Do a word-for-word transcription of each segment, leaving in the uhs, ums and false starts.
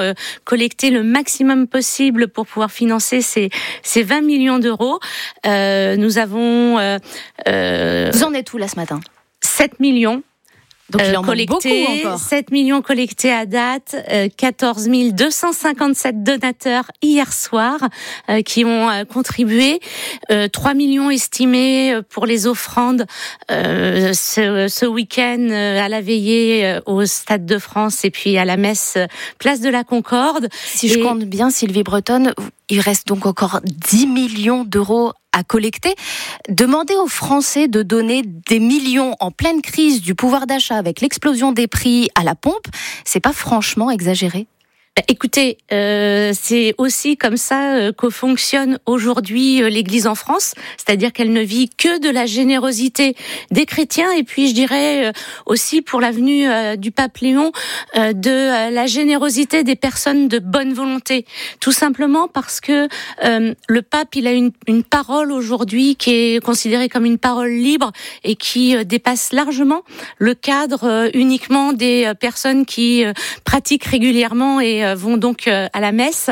euh, collecter le maximum possible pour pouvoir financer ces, ces vingt millions d'euros. Euh, nous avons... Euh, euh, Vous en êtes où là ce matin ? sept millions. Donc il en euh, collectés, manque beaucoup encore. sept millions collectés à date, euh, quatorze mille deux cent cinquante-sept donateurs hier soir euh, qui ont euh, contribué, euh, trois millions estimés pour les offrandes euh, ce, ce week-end euh, à la veillée euh, au Stade de France et puis à la messe euh, place de la Concorde. Si et... je compte bien, Sylvie Bretonne, il reste donc encore dix millions d'euros à collecter. Demander aux Français de donner des millions en pleine crise du pouvoir d'achat avec l'explosion des prix à la pompe, c'est pas franchement exagéré ? Écoutez, euh, c'est aussi comme ça euh, que fonctionne aujourd'hui euh, l'Église en France, c'est-à-dire qu'elle ne vit que de la générosité des chrétiens et puis je dirais euh, aussi pour la venue euh, du pape Léon euh, de euh, la générosité des personnes de bonne volonté, tout simplement parce que euh, le pape il a une, une parole aujourd'hui qui est considérée comme une parole libre et qui euh, dépasse largement le cadre euh, uniquement des euh, personnes qui euh, pratiquent régulièrement et vont donc à la messe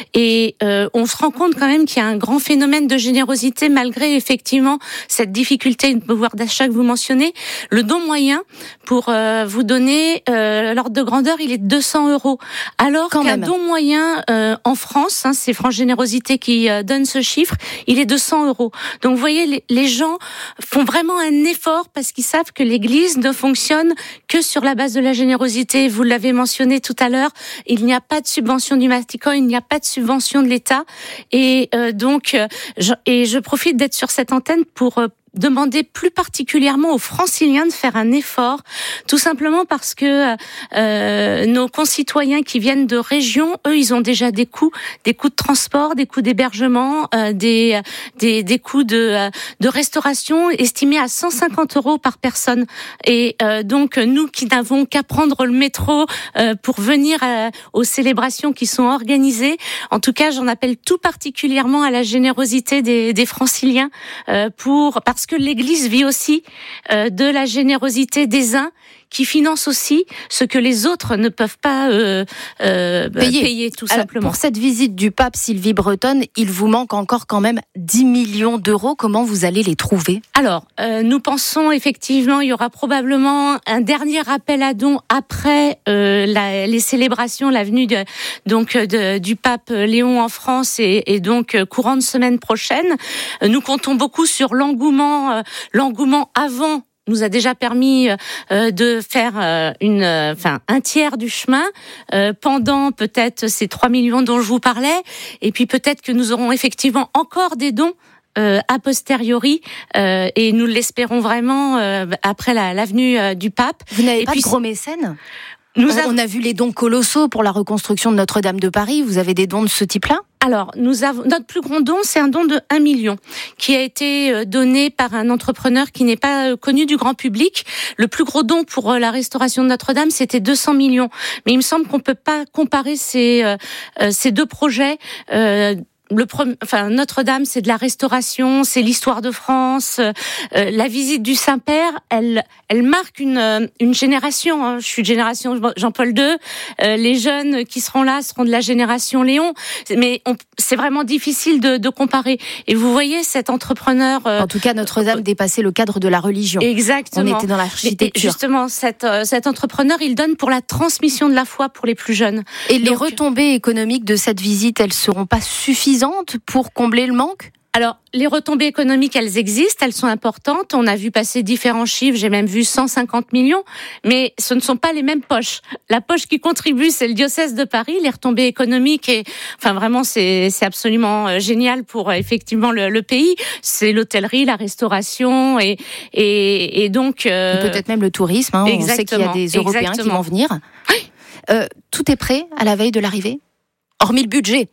et euh, on se rend compte quand même qu'il y a un grand phénomène de générosité malgré effectivement cette difficulté de pouvoir d'achat que vous mentionnez. Le don moyen pour euh, vous donner euh, l'ordre de grandeur, il est de deux cents euros. Alors quand qu'un même. don moyen euh, en France, hein, c'est France Générosité qui euh, donne ce chiffre, il est de cent euros. Donc vous voyez, les, les gens font vraiment un effort parce qu'ils savent que l'Église ne fonctionne que sur la base de la générosité. Vous l'avez mentionné tout à l'heure, il n'y a pas de subvention du Vatican, il n'y a pas de subvention de l'État. Et euh, donc, euh, je, et je profite d'être sur cette antenne pour euh, demander plus particulièrement aux Franciliens de faire un effort, tout simplement parce que euh, nos concitoyens qui viennent de régions, eux, ils ont déjà des coûts, des coûts de transport, des coûts d'hébergement, euh, des, des des coûts de de restauration estimés à cent cinquante euros par personne. Et euh, donc nous qui n'avons qu'à prendre le métro euh, pour venir euh, aux célébrations qui sont organisées, en tout cas, j'en appelle tout particulièrement à la générosité des, des Franciliens euh, pour parce que l'Église vit aussi euh, de la générosité des uns qui financent aussi ce que les autres ne peuvent pas euh, euh, payer. payer tout Alors, simplement. Pour cette visite du pape, Sylvie Bretonne, il vous manque encore quand même dix millions d'euros. Comment vous allez les trouver ? Alors, euh, nous pensons effectivement, il y aura probablement un dernier appel à dons après euh, la, les célébrations, la venue de, donc de, du pape Léon en France et, et donc courant de semaine prochaine. Nous comptons beaucoup sur l'engouement, euh, l'engouement avant. Nous a déjà permis euh, de faire euh, une, enfin un tiers du chemin euh, pendant peut-être ces trois millions dont je vous parlais, et puis peut-être que nous aurons effectivement encore des dons euh, a posteriori, euh, et nous l'espérons vraiment euh, après la, la venue euh, du pape. Vous n'avez et pas puis, de gros mécènes ? Nous on, avons... on a vu les dons colossaux pour la reconstruction de Notre-Dame de Paris. Vous avez des dons de ce type-là ? Alors, nous avons notre plus grand don, c'est un don de un million qui a été donné par un entrepreneur qui n'est pas connu du grand public. Le plus gros don pour la restauration de Notre-Dame, c'était deux cents millions. Mais il me semble qu'on peut pas comparer ces euh, ces deux projets. Euh, Le premier, enfin Notre-Dame, c'est de la restauration, c'est l'histoire de France. Euh, la visite du Saint-Père, elle, elle marque une une génération. Hein. Je suis de génération Jean-Paul deux. Euh, les jeunes qui seront là seront de la génération Léon. Mais on, c'est vraiment difficile de, de comparer. Et vous voyez cet entrepreneur. Euh, en tout cas, Notre-Dame euh, dépassait le cadre de la religion. Exactement. On était dans l'architecture. Justement, cet euh, cet entrepreneur, il donne pour la transmission de la foi pour les plus jeunes. Et les Donc, retombées économiques de cette visite, elles seront pas suffisantes pour combler le manque ? Alors, les retombées économiques, elles existent, elles sont importantes. On a vu passer différents chiffres, j'ai même vu cent cinquante millions, mais ce ne sont pas les mêmes poches. La poche qui contribue, c'est le diocèse de Paris. Les retombées économiques, et enfin vraiment, c'est, c'est absolument génial pour effectivement le, le pays. C'est l'hôtellerie, la restauration et et, et donc euh... et peut-être même le tourisme. Hein. On sait qu'il y a des Européens exactement. qui vont venir. Oui. Euh, tout est prêt à la veille de l'arrivée ? Hormis le budget.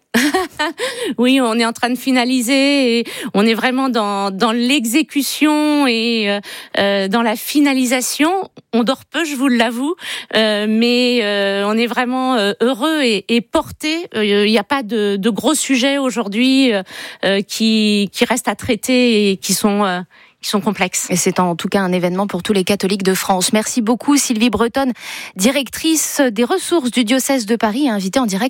Oui, on est en train de finaliser et on est vraiment dans dans l'exécution et euh, dans la finalisation. On dort peu, je vous l'avoue, euh, mais euh, on est vraiment euh, heureux et, et porté. Il euh, n'y a pas de, de gros sujets aujourd'hui euh, qui qui restent à traiter et qui sont euh, qui sont complexes. Et c'est en tout cas un événement pour tous les catholiques de France. Merci beaucoup Sylvie Bretonne, directrice des ressources du diocèse de Paris, invitée en direct